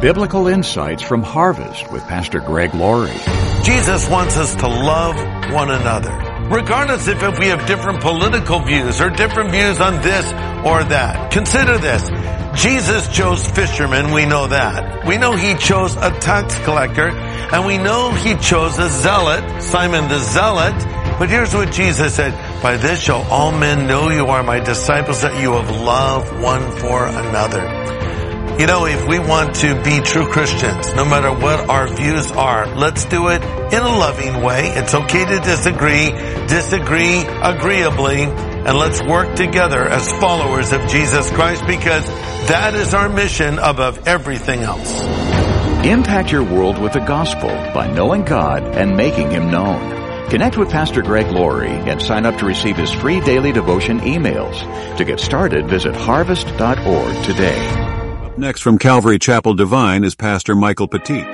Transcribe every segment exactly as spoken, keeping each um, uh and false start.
Biblical Insights from Harvest with Pastor Greg Laurie. Jesus wants us to love one another, regardless if, if we have different political views or different views on this or that. Consider this. Jesus chose fishermen, we know that. We know he chose a tax collector, and we know he chose a zealot, Simon the Zealot. But here's what Jesus said, by this shall all men know you are my disciples, that you have love one for another. You know, if we want to be true Christians, no matter what our views are, let's do it in a loving way. It's okay to disagree, disagree agreeably, and let's work together as followers of Jesus Christ, because that is our mission above everything else. Impact your world with the gospel by knowing God and making Him known. Connect with Pastor Greg Laurie and sign up to receive his free daily devotion emails. To get started, visit harvest dot org today. Next from Calvary Chapel Divine is Pastor Michael Petit.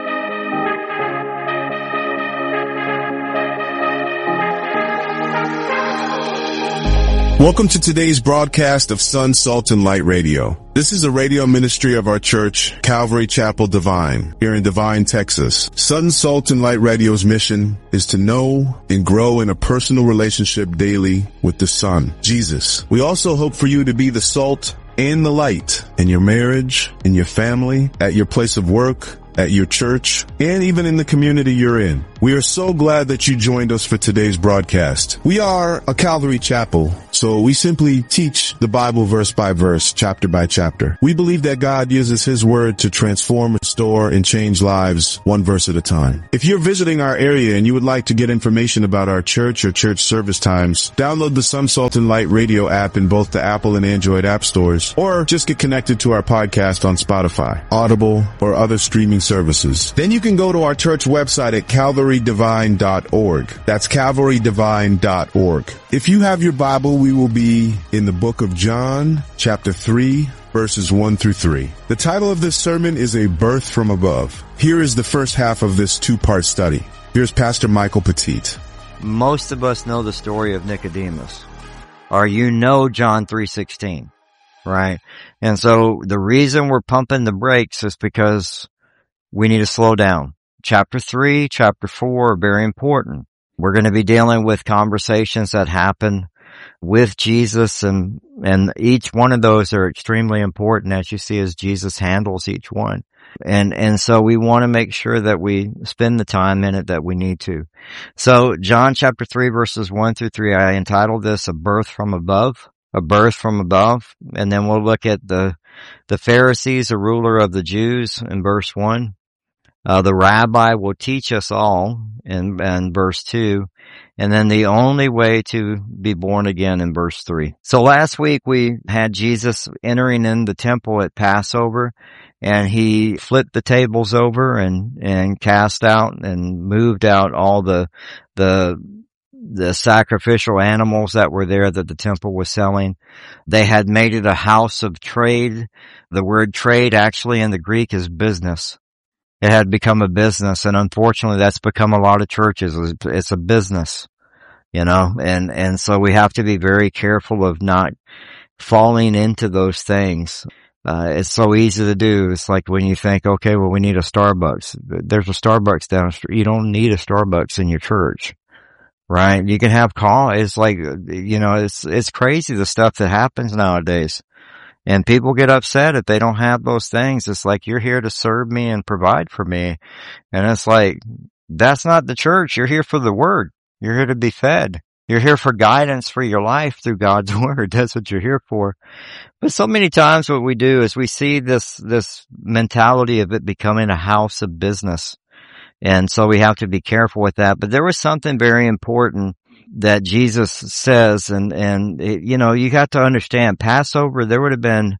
Welcome to today's broadcast of Sun, Salt, and Light Radio. This is a radio ministry of our church, Calvary Chapel Divine, here in Divine, Texas. Sun, Salt, and Light Radio's mission is to know and grow in a personal relationship daily with the Son, Jesus. We also hope for you to be the salt and the light in your marriage, in your family, at your place of work, at your church, and even in the community you're in. We are so glad that you joined us for today's broadcast. We are a Calvary Chapel, so we simply teach the Bible verse by verse, chapter by chapter. We believe that God uses His Word to transform, restore, and change lives one verse at a time. If you're visiting our area and you would like to get information about our church or church service times, download the Sun, Salt, and Light Radio app in both the Apple and Android app stores, or just get connected to our podcast on Spotify, Audible, or other streaming services. Then you can go to our church website at calvary divine dot org. That's calvary divine dot org. If you have your Bible, we will be in the book of John, chapter three, verses one through three. The title of this sermon is A Birth from Above. Here is the first half of this two-part study. Here's Pastor Michael Petit. Most of us know the story of Nicodemus, or you know John three sixteen, right? And so the reason we're pumping the brakes is because we need to slow down. Chapter three, chapter four are very important. We're going to be dealing with conversations that happen with Jesus, and, and each one of those are extremely important, as you see, as Jesus handles each one. And, and so we want to make sure that we spend the time in it that we need to. So John chapter three verses one through three, I entitled this A Birth from Above, A Birth from Above. And then we'll look at the, the Pharisees, a ruler of the Jews in verse one. Uh, the rabbi will teach us all in, in verse two, and then the only way to be born again in verse three. So last week we had Jesus entering in the temple at Passover, and he flipped the tables over and, and cast out and moved out all the, the, the sacrificial animals that were there that the temple was selling. They had made it a house of trade. The word trade actually in the Greek is business. It had become a business, and unfortunately that's become a lot of churches. It's a business, you know, and, and so we have to be very careful of not falling into those things. Uh, it's so easy to do. It's like when you think, okay, well, we need a Starbucks. There's a Starbucks down the street. You don't need a Starbucks in your church, right? You can have call. It's like, you know, it's, it's crazy the stuff that happens nowadays. And people get upset if they don't have those things. It's like, you're here to serve me and provide for me. And it's like, that's not the church. You're here for the Word. You're here to be fed. You're here for guidance for your life through God's Word. That's what you're here for. But so many times what we do is we see this, this mentality of it becoming a house of business. And so we have to be careful with that. But there was something very important that Jesus says, and, and, it, you know, you got to understand, Passover, there would have been,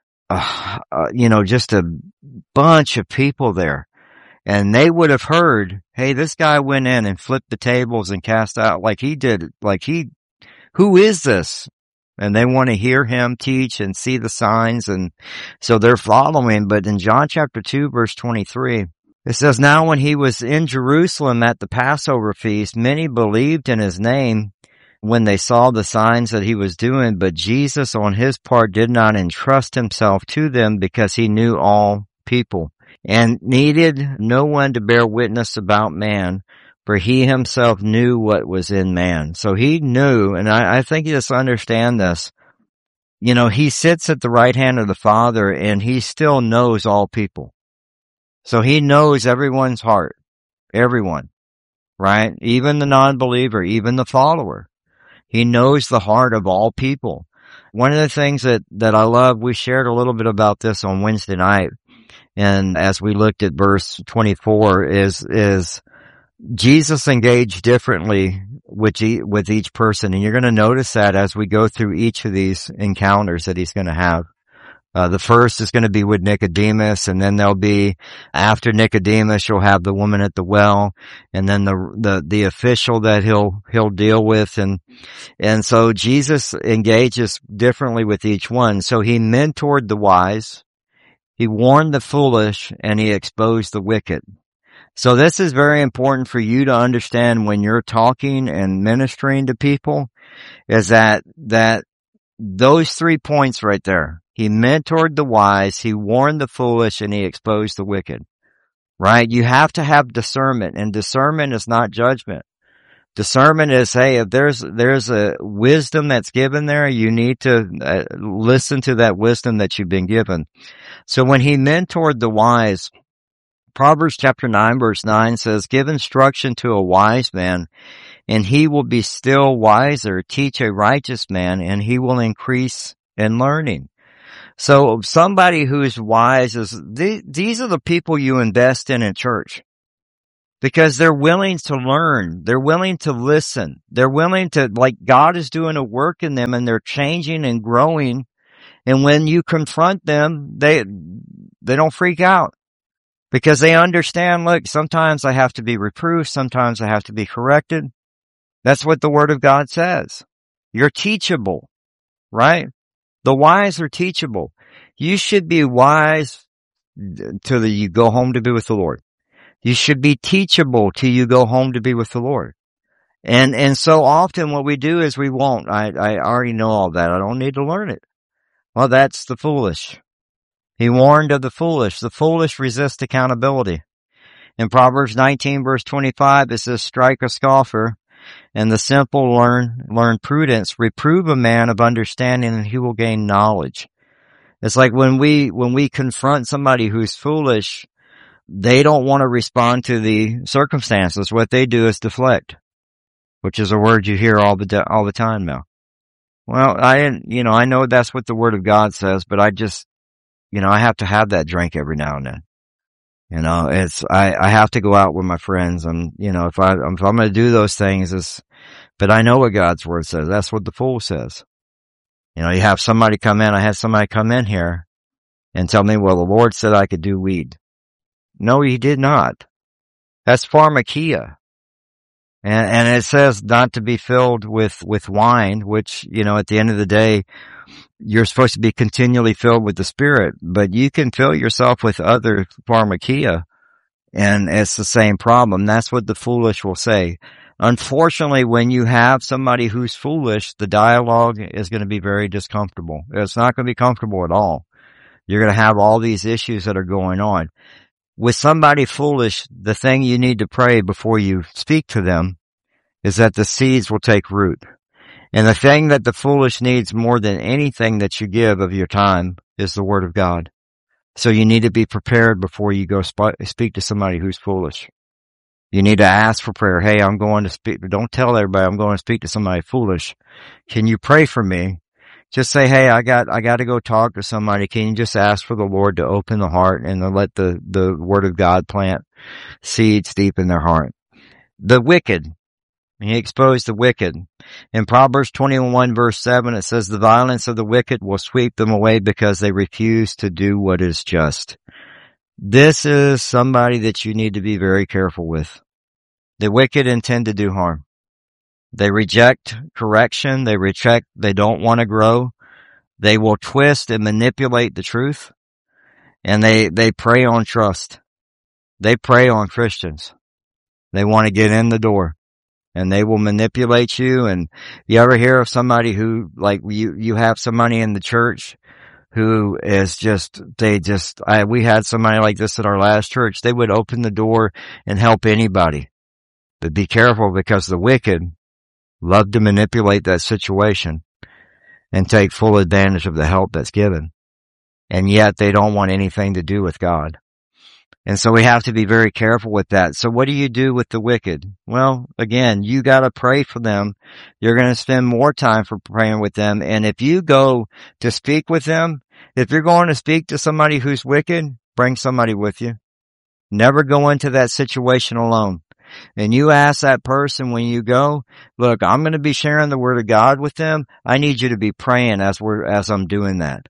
uh, uh, you know, just a bunch of people there. And they would have heard, hey, this guy went in and flipped the tables and cast out like he did, like he, who is this? And they want to hear him teach and see the signs, and so they're following. But in John chapter two, verse twenty-three, it says, now when he was in Jerusalem at the Passover feast, many believed in his name when they saw the signs that he was doing. But Jesus, on his part, did not entrust himself to them because he knew all people. and needed no one to bear witness about man, for he himself knew what was in man. So he knew, and I, I think you just understand this. You know, he sits at the right hand of the Father, and he still knows all people. So he knows everyone's heart. Everyone. Right? Even the non-believer, even the follower. He knows the heart of all people. One of the things that, that I love, we shared a little bit about this on Wednesday night, and as we looked at verse twenty-four, is, is Jesus engaged differently with, e- with each person, and you're going to notice that as we go through each of these encounters that he's going to have. Uh, the first is going to be with Nicodemus, and then there'll be, after Nicodemus, you'll have the woman at the well, and then the, the, the official that he'll, he'll deal with, and, and so Jesus engages differently with each one. So he mentored the wise, he warned the foolish, and he exposed the wicked. So this is very important for you to understand when you're talking and ministering to people, is that, that those three points right there. He mentored the wise, he warned the foolish, and he exposed the wicked. Right? You have to have discernment, and discernment is not judgment. Discernment is, hey, if there's, there's a wisdom that's given there, you need to uh, listen to that wisdom that you've been given. So when he mentored the wise, Proverbs chapter nine verse nine says, give instruction to a wise man, and he will be still wiser. Teach a righteous man, and he will increase in learning. So somebody who's wise is, these are the people you invest in in church. Because they're willing to learn. They're willing to listen. They're willing to, like, God is doing a work in them, and they're changing and growing. And when you confront them, they, they don't freak out. Because they understand, look, sometimes I have to be reproved. Sometimes I have to be corrected. That's what the Word of God says. You're teachable, right? The wise are teachable. You should be wise till you go home to be with the Lord. You should be teachable till you go home to be with the Lord. And, and so often what we do is we won't. I, I already know all that. I don't need to learn it. Well, that's the foolish. He warned of the foolish. The foolish resist accountability. In Proverbs nineteen verse twenty-five, it says, strike a scoffer, and the simple learn, learn prudence. Reprove a man of understanding, and he will gain knowledge. It's like when we, when we confront somebody who's foolish, they don't want to respond to the circumstances. What they do is deflect, which is a word you hear all the, all the time now. Well, I, you know, I know that's what the Word of God says, but I just, you know, I have to have that drink every now and then. You know, it's, I, I have to go out with my friends, and, you know, if I, if I'm going to do those things, it's, but I know what God's Word says. That's what the fool says. You know, you have somebody come in, I had somebody come in here and tell me, well, the Lord said I could do weed. No, he did not. That's pharmakia. And, and it says not to be filled with, with wine, which, you know, at the end of the day, you're supposed to be continually filled with the Spirit, but you can fill yourself with other pharmakia, and it's the same problem. That's what the foolish will say. Unfortunately, when you have somebody who's foolish, the dialogue is going to be very discomfortable. It's not going to be comfortable at all. You're going to have all these issues that are going on. With somebody foolish, the thing you need to pray before you speak to them is that the seeds will take root. And the thing that the foolish needs more than anything that you give of your time is the Word of God. So you need to be prepared before you go sp- speak to somebody who's foolish. You need to ask for prayer. Hey, I'm going to speak. Don't tell everybody I'm going to speak to somebody foolish. Can you pray for me? Just say, hey, I got, I got to go talk to somebody. Can you just ask for the Lord to open the heart and to let the, the Word of God plant seeds deep in their heart? The wicked. He exposed the wicked. In Proverbs twenty-one verse seven, it says, the violence of the wicked will sweep them away because they refuse to do what is just. This is somebody that you need to be very careful with. The wicked intend to do harm. They reject correction. They reject, they don't want to grow. They will twist and manipulate the truth. And they, they prey on trust. They prey on Christians. They want to get in the door. And they will manipulate you. And you ever hear of somebody who, like, you, you have somebody in the church who is just, they just, I, we had somebody like this at our last church. They would open the door and help anybody. But be careful, because the wicked love to manipulate that situation and take full advantage of the help that's given. And yet they don't want anything to do with God. And so we have to be very careful with that. So what do you do with the wicked? Well, again, you gotta pray for them. You're gonna spend more time for praying with them. And if you go to speak with them, if you're going to speak to somebody who's wicked, bring somebody with you. Never go into that situation alone. And you ask that person when you go, look, I'm going to be sharing the word of God with them. I need you to be praying as we're, as I'm doing that.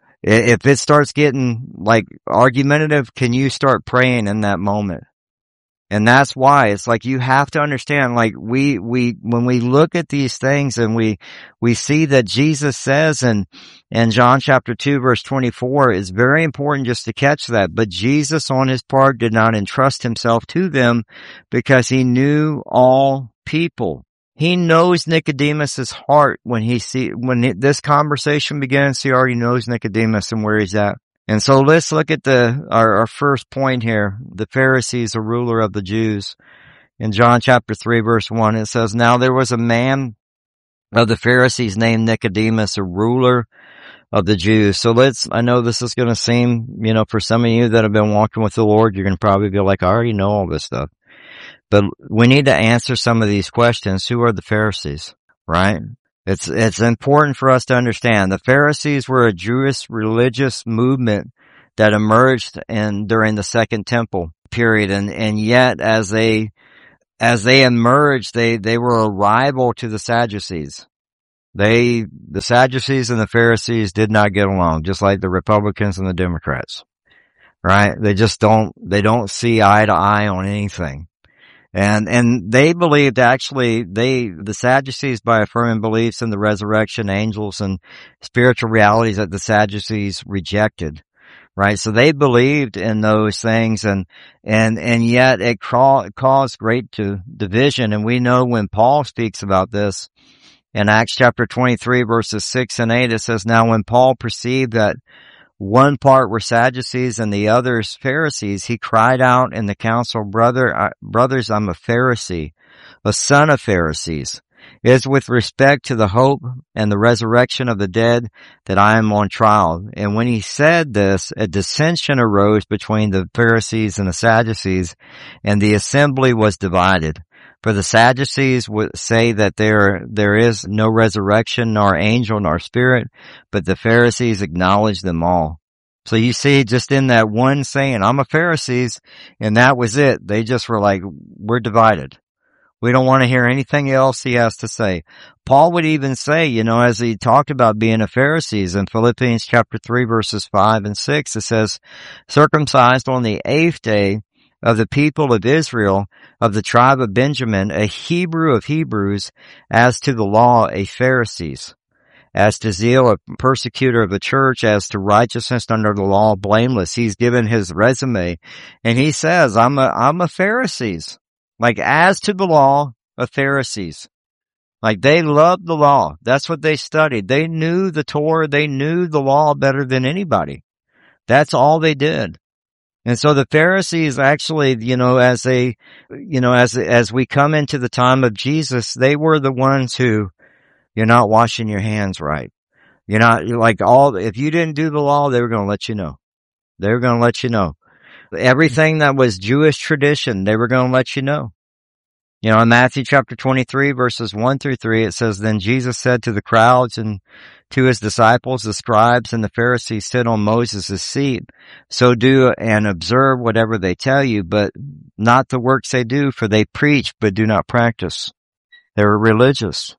If it starts getting like argumentative, can you start praying in that moment? And that's why it's like you have to understand, like we, we, when we look at these things and we, we see that Jesus says in, in John chapter two verse twenty-four, it's very important just to catch that. But Jesus on his part did not entrust himself to them because he knew all people. He knows Nicodemus's heart when he see, when this conversation begins, he already knows Nicodemus and where he's at. And so let's look at the, our, our first point here. The Pharisees, a ruler of the Jews. In John chapter three verse one, it says, now there was a man of the Pharisees named Nicodemus, a ruler of the Jews. So let's, I know this is going to seem, you know, for some of you that have been walking with the Lord, you're going to probably be like, I already know all this stuff. But we need to answer some of these questions. Who are the Pharisees, right? It's, it's important for us to understand. The Pharisees were a Jewish religious movement that emerged in, during the Second Temple period. And, and yet as they, as they emerged, they, they were a rival to the Sadducees. They, the Sadducees and the Pharisees did not get along, just like the Republicans and the Democrats, right? They just don't, they don't see eye to eye on anything. And, and they believed actually, they, the Sadducees, by affirming beliefs in the resurrection, angels, and spiritual realities that the Sadducees rejected, right? So they believed in those things, and, and, and yet it caused great division. And we know when Paul speaks about this in Acts chapter twenty-three verses six and eight, it says, now when Paul perceived that one part were Sadducees and the others Pharisees, he cried out in the council, Brother, uh, brothers, I'm a Pharisee, a son of Pharisees. It is with respect to the hope and the resurrection of the dead that I am on trial. And when he said this, a dissension arose between the Pharisees and the Sadducees, and the assembly was divided. For the Sadducees would say that there, there is no resurrection, nor angel, nor spirit, but the Pharisees acknowledge them all. So you see, just in that one saying, I'm a Pharisees, and that was it. They just were like, we're divided. We don't want to hear anything else he has to say. Paul would even say, you know, as he talked about being a Pharisee in Philippians chapter three verses five and six, it says, circumcised on the eighth day of the people of Israel, of the tribe of Benjamin, a Hebrew of Hebrews, as to the law, a Pharisee, as to zeal, a persecutor of the church, as to righteousness under the law, blameless. He's given his resume, and he says, I'm a, I'm a Pharisee. Like, as to the law, a Pharisees. Like, they loved the law. That's what they studied. They knew the Torah. They knew the law better than anybody. That's all they did. And so the Pharisees actually, you know, as they, you know, as, as we come into the time of Jesus, they were the ones who, you're not washing your hands right. You're not, you're like all, if you didn't do the law, they were going to let you know. They were going to let you know. Everything that was Jewish tradition, they were going to let you know. You know, in Matthew chapter twenty-three verses one through three, it says, then Jesus said to the crowds and to his disciples, the scribes and the Pharisees sit on Moses' seat. So do and observe whatever they tell you, but not the works they do, for they preach, but do not practice. They were religious.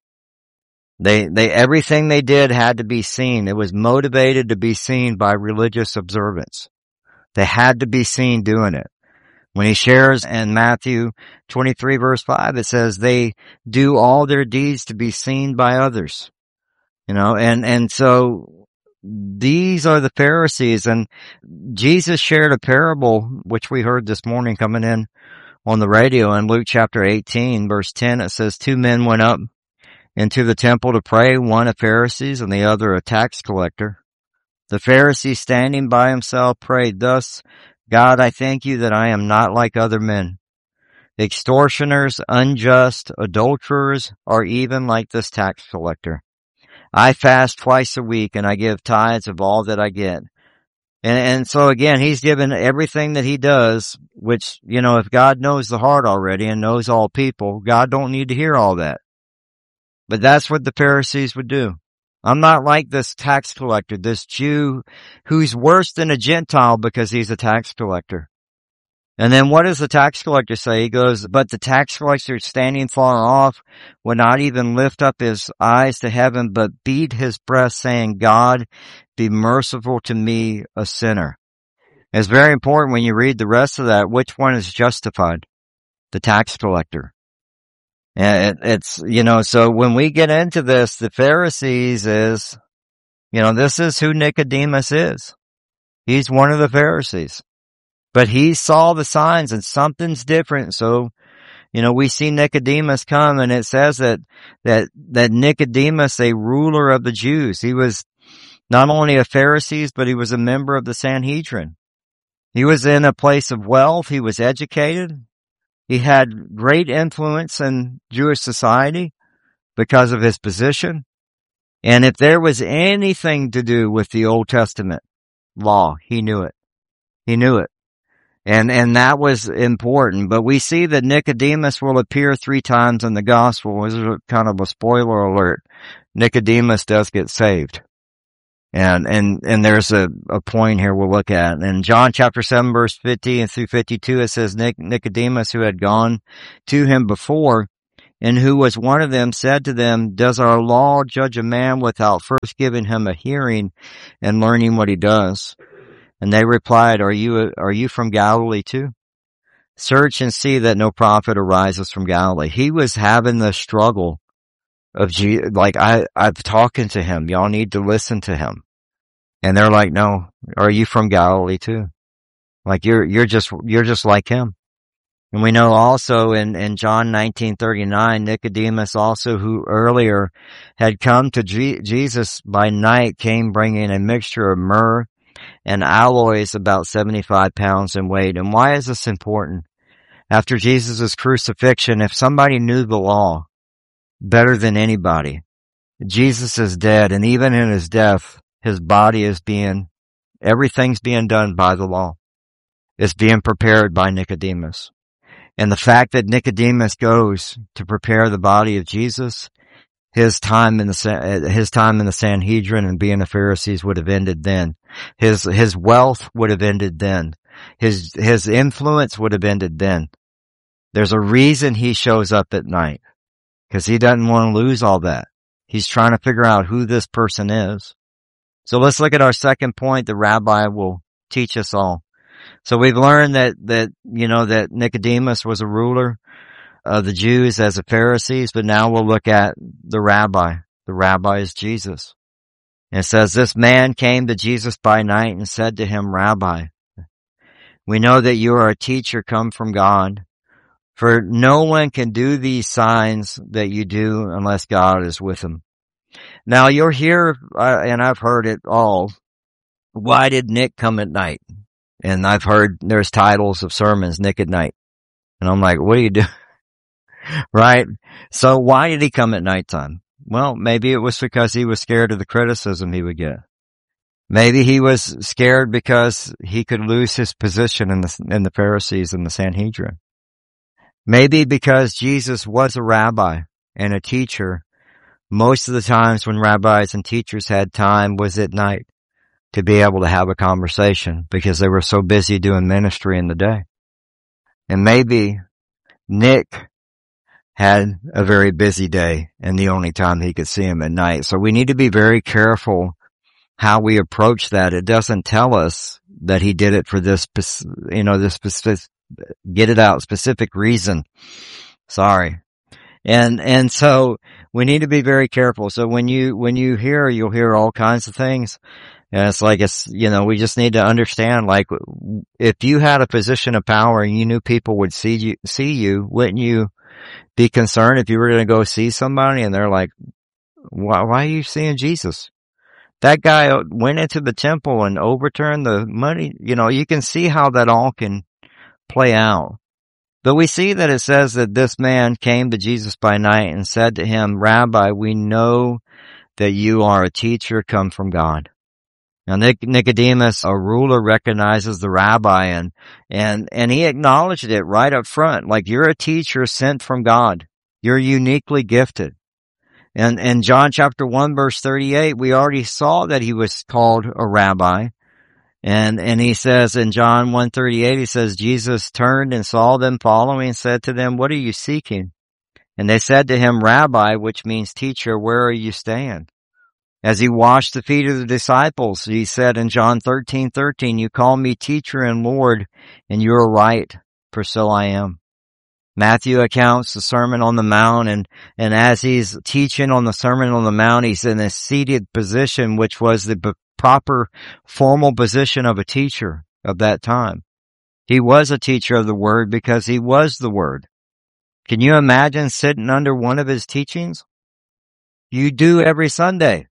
They, they, everything they did had to be seen. It was motivated to be seen by religious observance. They had to be seen doing it. When he shares in Matthew twenty-three verse five, it says they do all their deeds to be seen by others. You know, and, and so these are the Pharisees, and Jesus shared a parable, which we heard this morning coming in on the radio in Luke chapter eighteen verse ten. It says two men went up into the temple to pray, one a Pharisee and the other a tax collector. The Pharisee, standing by himself, prayed thus, God, I thank you that I am not like other men, extortioners, unjust, adulterers, or even like this tax collector. I fast twice a week and I give tithes of all that I get. And, and so again, he's given everything that he does, which, you know, if God knows the heart already and knows all people, God don't need to hear all that. But that's what the Pharisees would do. I'm not like this tax collector, this Jew who's worse than a Gentile because he's a tax collector. And then what does the tax collector say? He goes, but the tax collector standing far off would not even lift up his eyes to heaven, but beat his breast saying, God, be merciful to me, a sinner. It's very important when you read the rest of that, which one is justified? The tax collector. And it, it's, you know, so when we get into this, the Pharisees is, you know, this is who Nicodemus is. He's one of the Pharisees. But he saw the signs and something's different. So, you know, we see Nicodemus come and it says that, that, that Nicodemus, a ruler of the Jews, he was not only a Pharisee, but he was a member of the Sanhedrin. He was in a place of wealth. He was educated. He had great influence in Jewish society because of his position. And if there was anything to do with the Old Testament law, he knew it. He knew it. And, and that was important. But we see that Nicodemus will appear three times in the gospel. This is kind of a spoiler alert. Nicodemus does get saved. And, and, and there's a, a point here we'll look at. In John chapter seven verse fifty and through fifty-two, it says Nic- Nicodemus, who had gone to him before, and who was one of them, said to them, does our law judge a man without first giving him a hearing and learning what he does? And they replied, are you, are you from Galilee too? Search and see that no prophet arises from Galilee. He was having the struggle of, G- like, I, I've talking to him. Y'all need to listen to him. And they're like, no, are you from Galilee too? Like, you're, you're just, you're just like him. And we know also in, in John nineteen thirty-nine, Nicodemus also, who earlier had come to G- Jesus by night, came bringing a mixture of myrrh and aloes about seventy-five pounds in weight. And why is this important? After Jesus' crucifixion, if somebody knew the law better than anybody, Jesus is dead, and even in his death, his body is being, everything's being done by the law. It's being prepared by Nicodemus. And the fact that Nicodemus goes to prepare the body of Jesus, his time in the, his time in the Sanhedrin and being a Pharisee would have ended then. His, his wealth would have ended then. His, his influence would have ended then. There's a reason he shows up at night. Because he doesn't want to lose all that. He's trying to figure out who this person is. So let's look at our second point. The rabbi will teach us all. So we've learned that, that, you know, that Nicodemus was a ruler of the Jews as a Pharisee, but now we'll look at the rabbi. The rabbi is Jesus. And it says, this man came to Jesus by night and said to him, Rabbi, we know that you are a teacher come from God. For no one can do these signs that you do unless God is with him. Now you're here, uh, and I've heard it all. Why did Nick come at night? And I've heard there's titles of sermons, Nick at night. And I'm like, what do you do? Right? So why did he come at nighttime? Well, maybe it was because he was scared of the criticism he would get. Maybe he was scared because he could lose his position in the, in the Pharisees and the Sanhedrin. Maybe because Jesus was a rabbi and a teacher, most of the times when rabbis and teachers had time was at night to be able to have a conversation because they were so busy doing ministry in the day. And maybe Nick had a very busy day and the only time he could see him at night. So we need to be very careful how we approach that. It doesn't tell us that he did it for this, you know, this specific, get it out, specific reason. Sorry. And, and so we need to be very careful. So when you, when you hear, you'll hear all kinds of things. And it's like, it's, you know, we just need to understand, like, if you had a position of power and you knew people would see you, see you, wouldn't you be concerned if you were going to go see somebody and they're like, why, why are you seeing Jesus? That guy went into the temple and overturned the money. You know, you can see how that all can play out. But we see that it says that this man came to Jesus by night and said to him, Rabbi, we know that you are a teacher come from God. Now Nicodemus, a ruler, recognizes the rabbi and, and, and he acknowledged it right up front. Like, you're a teacher sent from God. You're uniquely gifted. And in John chapter one verse thirty-eight, we already saw that he was called a rabbi. And, and he says in John one thirty-eight, he says, Jesus turned and saw them following and said to them, what are you seeking? And they said to him, Rabbi, which means teacher, where are you staying? As he washed the feet of the disciples, he said in John thirteen thirteen, you call me teacher and Lord, and you are right, for so I am. Matthew accounts the Sermon on the Mount, and, and as he's teaching on the Sermon on the Mount, he's in a seated position, which was the b- proper formal position of a teacher of that time. He was a teacher of the Word because he was the Word. Can you imagine sitting under one of his teachings? You do every Sunday.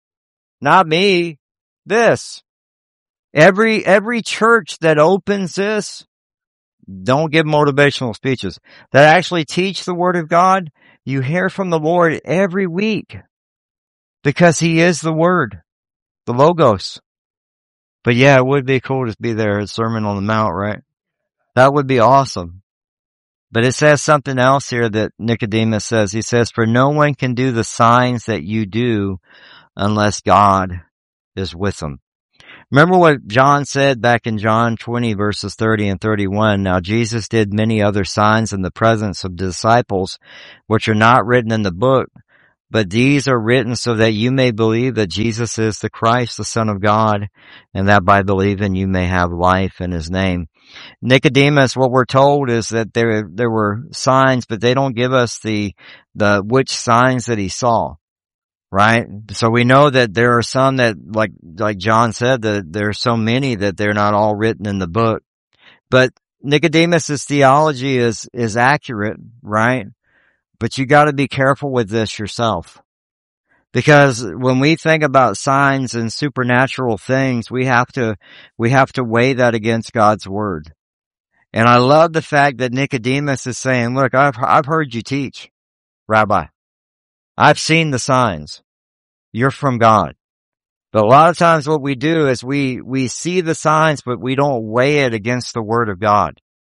Not me. This. Every, every church that opens this, don't give motivational speeches, that actually teach the Word of God, you hear from the Lord every week because He is the Word, the Logos. But yeah, it would be cool to be there at Sermon on the Mount, right? That would be awesome. But it says something else here that Nicodemus says. He says, for no one can do the signs that you do unless God is with them. Remember what John said back in John twenty verses thirty and thirty-one. Now Jesus did many other signs in the presence of the disciples, which are not written in the book, but these are written so that you may believe that Jesus is the Christ, the Son of God, and that by believing you may have life in His name. Nicodemus, what we're told is that there, there were signs, but they don't give us the, the, which signs that he saw. Right? So we know that there are some that, like, like John said, that there are so many that they're not all written in the book. But Nicodemus's theology is, is accurate, right? But you gotta be careful with this yourself. Because when we think about signs and supernatural things, we have to, we have to weigh that against God's Word. And I love the fact that Nicodemus is saying, look, I've, I've heard you teach, Rabbi. I've seen the signs. You're from God. But a lot of times what we do is we, we see the signs, but we don't weigh it against the Word of God.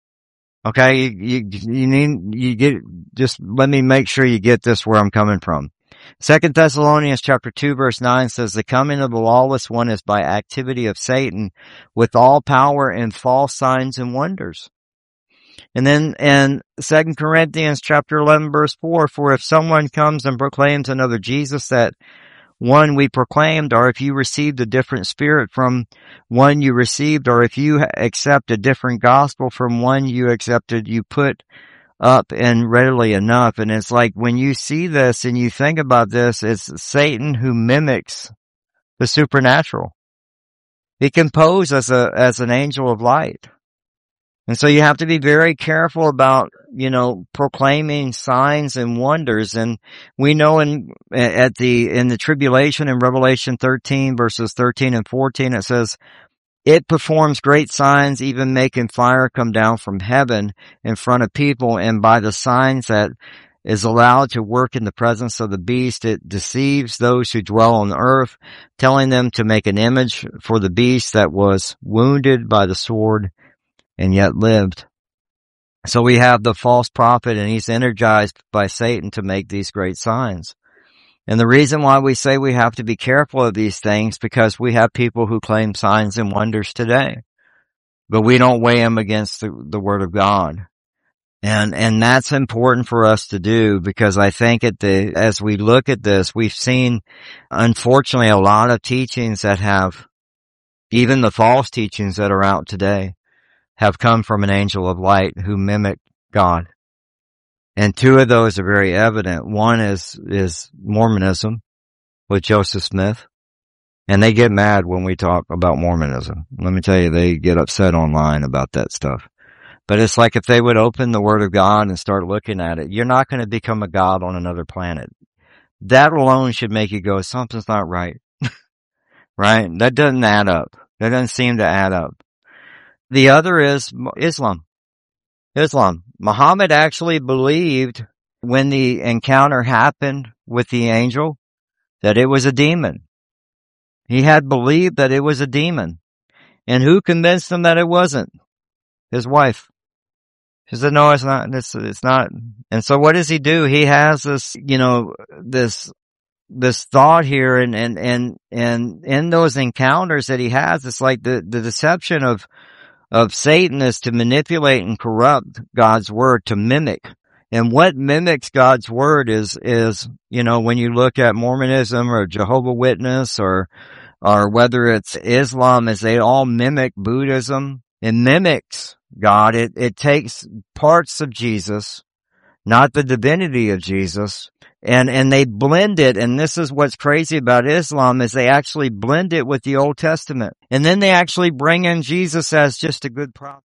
Okay? You, you, you need, you get, just let me make sure you get this where I'm coming from. Second Thessalonians chapter two verse nine says, the coming of the lawless one is by activity of Satan with all power and false signs and wonders. And then in Second Corinthians chapter eleven verse four, for if someone comes and proclaims another Jesus that one we proclaimed, or if you received a different spirit from one you received, or if you accept a different gospel from one you accepted, you put up and readily enough. And it's like when you see this and you think about this, it's Satan who mimics the supernatural. He can pose as a, as an angel of light. And so you have to be very careful about, you know, proclaiming signs and wonders. And we know in, at the, in the tribulation in Revelation thirteen verses thirteen and fourteen, it says, it performs great signs, even making fire come down from heaven in front of people. And by the signs that is allowed to work in the presence of the beast, it deceives those who dwell on the earth, telling them to make an image for the beast that was wounded by the sword and yet lived. So we have the false prophet, and he's energized by Satan to make these great signs. And the reason why we say we have to be careful of these things, because we have people who claim signs and wonders today, but we don't weigh them against the, the Word of God. And, and that's important for us to do, because I think at the, as we look at this, we've seen, unfortunately, a lot of teachings that have, even the false teachings that are out today, have come from an angel of light who mimic God. And two of those are very evident. One is, is Mormonism with Joseph Smith. And they get mad when we talk about Mormonism. Let me tell you, they get upset online about that stuff. But it's like if they would open the Word of God and start looking at it, you're not going to become a god on another planet. That alone should make you go, something's not right. right? That doesn't add up. That doesn't seem to add up. The other is Islam. Islam. Muhammad actually believed when the encounter happened with the angel that it was a demon. He had believed that it was a demon. And who convinced him that it wasn't? His wife. She said, no, it's not, it's, it's not. And so what does he do? He has this, you know, this, this thought here, and, and, and, and in those encounters that he has, it's like the, the deception of, of Satan is to manipulate and corrupt God's word, to mimic. And what mimics God's word is, is, you know, when you look at Mormonism or Jehovah's Witness or, or whether it's Islam, is they all mimic Buddhism. It mimics God. It, it takes parts of Jesus, not the divinity of Jesus, and, and they blend it. And this is what's crazy about Islam, is they actually blend it with the Old Testament. And then they actually bring in Jesus as just a good prophet.